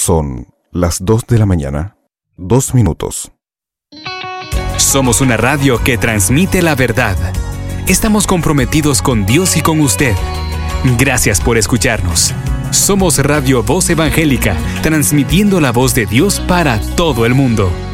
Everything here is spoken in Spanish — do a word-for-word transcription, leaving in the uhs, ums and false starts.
Son las dos de la mañana, dos minutos. Somos una radio que transmite la verdad. Estamos comprometidos con Dios y con usted. Gracias por escucharnos. Somos Radio Voz Evangélica, transmitiendo la voz de Dios para todo el mundo.